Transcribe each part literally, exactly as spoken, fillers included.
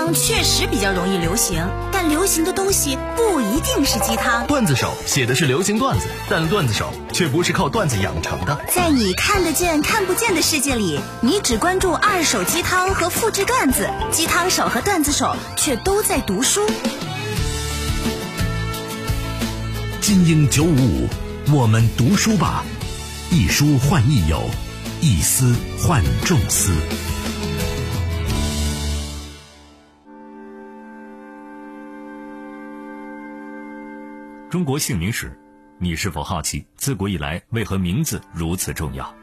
汤确实比较容易流行，但流行的东西不一定是鸡汤。 段子手写的是流行段子，但段子手却不是靠段子养成的。 在你看得见看不见的世界里，你只关注二手鸡汤和复制段子，鸡汤手和段子手却都在读书。 精英九五五，我们读书吧，一书换一友，一思换众思。 中国姓名史，你是否好奇自古以来为何名字如此重要？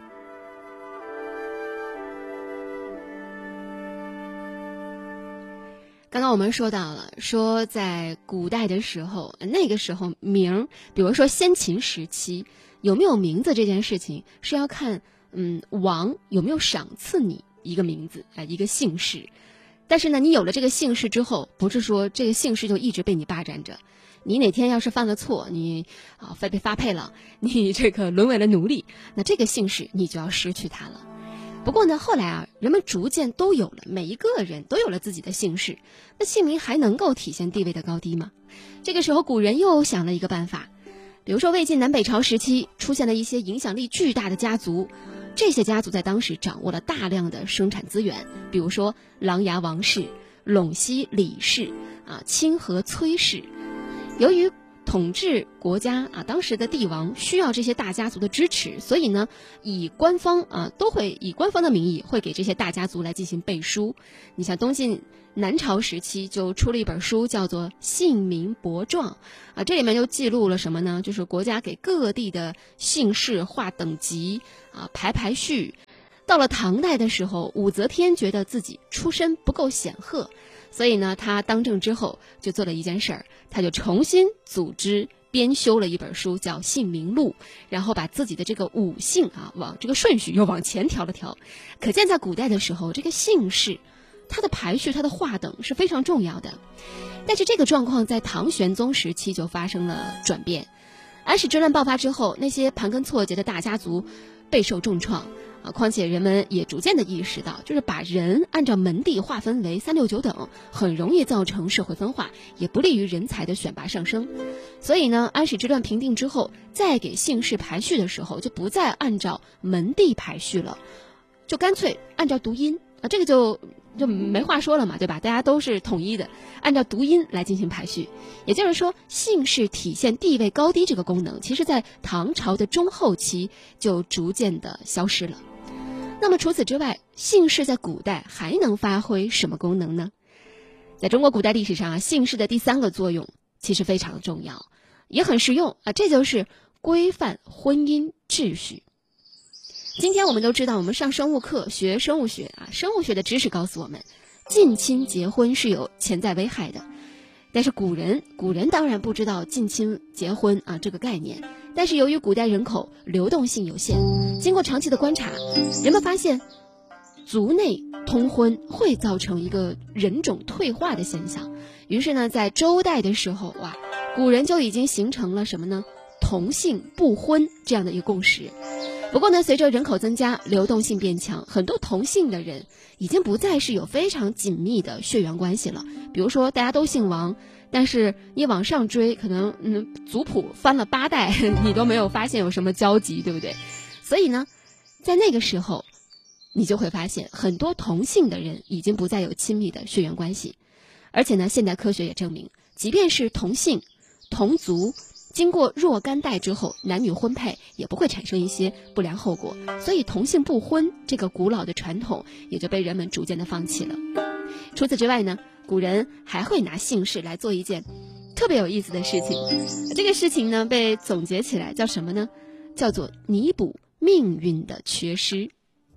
刚刚我们说到了，说在古代的时候，那个时候名，比如说先秦时期，有没有名字这件事情是要看，嗯，王有没有赏赐你一个名字啊，一个姓氏。但是呢，你有了这个姓氏之后，不是说这个姓氏就一直被你霸占着。你哪天要是犯了错，你啊被被发配了，你这个沦为了奴隶，那这个姓氏你就要失去它了。不过呢，后来啊，人们逐渐都有了，每一个人都有了自己的姓氏，那姓名还能够体现地位的高低吗？这个时候，古人又想了一个办法，比如说魏晋南北朝时期出现了一些影响力巨大的家族，这些家族在当时掌握了大量的生产资源，比如说琅琊王氏、陇西李氏啊、清河崔氏。由于统治国家啊，当时的帝王需要这些大家族的支持，所以呢，以官方啊都会以官方的名义会给这些大家族来进行背书。你像东晋南朝时期就出了一本书，叫做《姓名簿状》啊，这里面就记录了什么呢？就是国家给各地的姓氏划等级啊，排排序。到了唐代的时候，武则天觉得自己出身不够显赫，所以呢，他当政之后就做了一件事儿，他就重新组织编修了一本书，叫《姓名录》，然后把自己的这个五姓啊，往这个顺序又往前调了调。可见在古代的时候，这个姓氏它的排序、它的划等是非常重要的。但是这个状况在唐玄宗时期就发生了转变。安史之乱爆发之后，那些盘根错节的大家族备受重创。啊，况且人们也逐渐的意识到，就是把人按照门第划分为三六九等，很容易造成社会分化，也不利于人才的选拔上升。所以呢，安史之乱平定之后，再给姓氏排序的时候，就不再按照门第排序了，就干脆按照读音啊，这个就就没话说了嘛，对吧？大家都是统一的，按照读音来进行排序。也就是说，姓氏体现地位高低这个功能，其实在唐朝的中后期就逐渐的消失了。那么除此之外，姓氏在古代还能发挥什么功能呢？在中国古代历史上啊，姓氏的第三个作用其实非常重要，也很实用啊，这就是规范婚姻秩序。今天我们都知道，我们上生物课学生物学啊，生物学的知识告诉我们，近亲结婚是有潜在危害的。但是古人，古人当然不知道近亲结婚啊这个概念。但是由于古代人口流动性有限，经过长期的观察，人们发现族内通婚会造成一个人种退化的现象。于是呢，在周代的时候，哇，古人就已经形成了什么呢？同姓不婚这样的一个共识。不过呢，随着人口增加，流动性变强，很多同姓的人已经不再是有非常紧密的血缘关系了。比如说，大家都姓王，但是你往上追，可能嗯族谱翻了八代，你都没有发现有什么交集，对不对？所以呢，在那个时候，你就会发现很多同姓的人已经不再有亲密的血缘关系。而且呢，现代科学也证明，即便是同姓、同族，经过若干代之后，男女婚配也不会产生一些不良后果。所以同姓不婚这个古老的传统也就被人们逐渐的放弃了。除此之外呢，古人还会拿姓氏来做一件特别有意思的事情。这个事情呢，被总结起来叫什么呢？叫做弥补命运的缺失。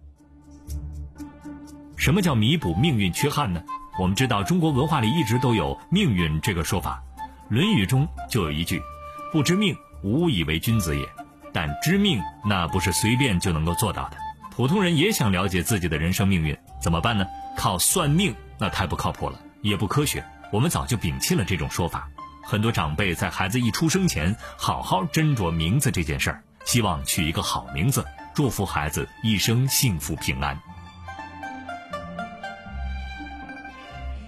什么叫弥补命运缺憾呢？我们知道中国文化里一直都有命运这个说法，《论语》中就有一句，不知命，无以为君子也。但知命那不是随便就能够做到的，普通人也想了解自己的人生命运，怎么办呢？靠算命那太不靠谱了，也不科学，我们早就摒弃了这种说法。很多长辈在孩子一出生前好好斟酌名字这件事儿，希望取一个好名字，祝福孩子一生幸福平安。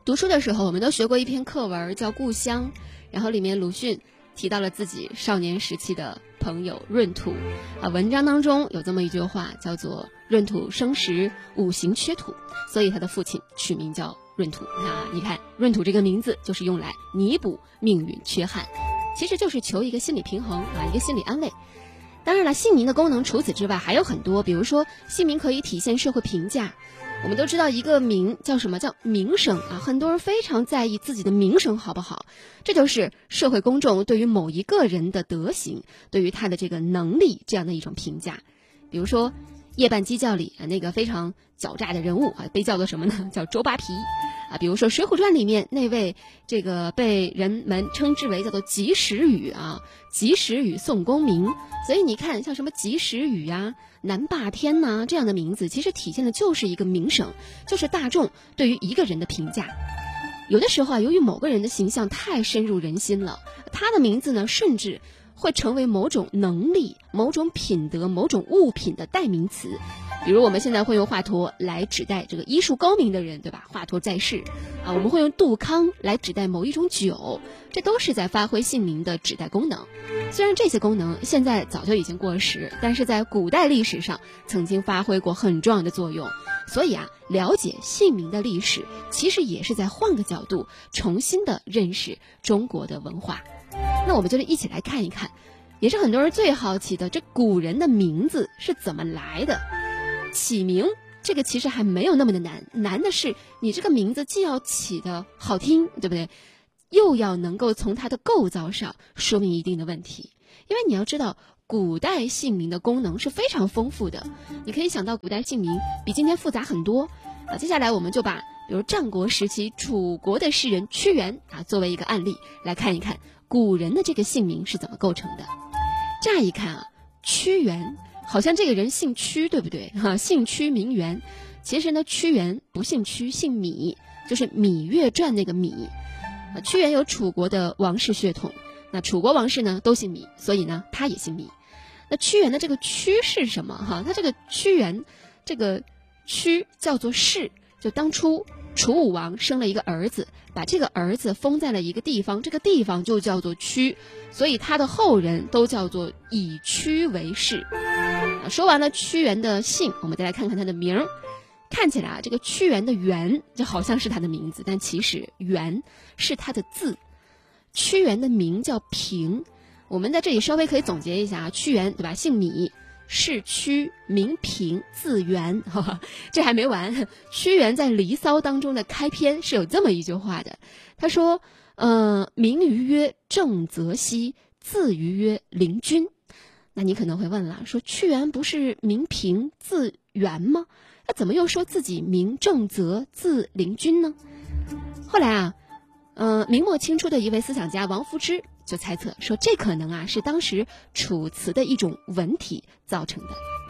读书的时候，我们都学过一篇课文叫《故乡》，然后里面鲁迅提到了自己少年时期的朋友闰土啊，文章当中有这么一句话，叫做闰土生时五行缺土，所以他的父亲取名叫闰土。那你看闰土这个名字就是用来弥补命运缺憾，其实就是求一个心理平衡啊，一个心理安慰。当然了，姓名的功能除此之外还有很多，比如说姓名可以体现社会评价。我们都知道一个名叫什么，叫名声啊，很多人非常在意自己的名声好不好，这就是社会公众对于某一个人的德行，对于他的这个能力这样的一种评价。比如说夜半鸡叫里啊，那个非常狡诈的人物啊，被叫做什么呢？叫周扒皮啊。比如说《水浒传》里面那位这个被人们称之为叫做及时雨啊，及时雨宋公明。所以你看，像什么及时雨呀、南霸天呐、啊、这样的名字，其实体现的就是一个名声，就是大众对于一个人的评价。有的时候啊，由于某个人的形象太深入人心了，他的名字呢，甚至会成为某种能力、某种品德、某种物品的代名词。比如我们现在会用华佗来指代这个医术高明的人，对吧？华佗在世啊，我们会用杜康来指代某一种酒，这都是在发挥姓名的指代功能。虽然这些功能现在早就已经过时，但是在古代历史上曾经发挥过很重要的作用。所以啊，了解姓名的历史，其实也是在换个角度重新的认识中国的文化。那我们就一起来看一看，也是很多人最好奇的，这古人的名字是怎么来的。起名这个其实还没有那么的难，难的是你这个名字既要起得好听，对不对？又要能够从它的构造上说明一定的问题。因为你要知道，古代姓名的功能是非常丰富的，你可以想到古代姓名比今天复杂很多啊。接下来我们就把比如战国时期楚国的诗人屈原啊作为一个案例来看一看古人的这个姓名是怎么构成的。乍一看啊，屈原好像这个人姓屈，对不对？哈、啊，姓屈名原。其实呢，屈原不姓屈，姓芈，就是《芈月传》那个芈。啊，屈原有楚国的王室血统，那楚国王室呢都姓芈，所以呢他也姓芈。那屈原的这个屈是什么？哈、啊，他这个屈原，这个屈叫做氏，就当初楚武王生了一个儿子，把这个儿子封在了一个地方，这个地方就叫做屈，所以他的后人都叫做以屈为氏。说完了屈原的姓，我们再来看看他的名。看起来啊，这个屈原的原就好像是他的名字，但其实原是他的字。屈原的名叫平，我们在这里稍微可以总结一下啊，屈原对吧？姓芈，氏屈，名平，字原。呵呵，这还没完，屈原在《离骚》当中的开篇是有这么一句话的，他说：“呃，名于曰正则兮，字于曰灵均。”那你可能会问了，说屈原不是名平字原吗？那怎么又说自己名正则字灵均呢？后来啊，呃，明末清初的一位思想家王夫之就猜测说，这可能啊是当时楚辞的一种文体造成的。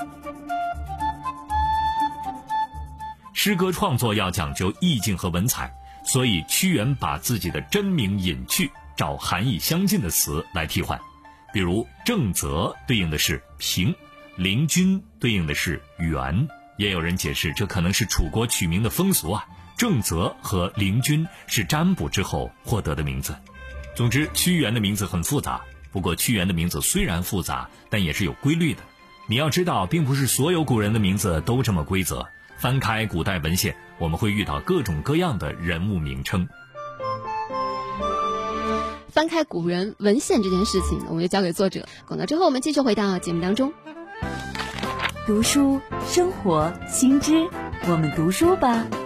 诗歌创作要讲究意境和文采，所以屈原把自己的真名隐去，找含义相近的词来替换。比如正则对应的是平，灵均对应的是原。也有人解释，这可能是楚国取名的风俗啊。正则和灵均是占卜之后获得的名字。总之，屈原的名字很复杂，不过屈原的名字虽然复杂，但也是有规律的。你要知道，并不是所有古人的名字都这么规则。翻开古代文献，我们会遇到各种各样的人物名称。 翻开古人文献这件事情，我们就交给作者。广告之后，我们继续回到节目当中。 读书、生活、新知，我们读书吧。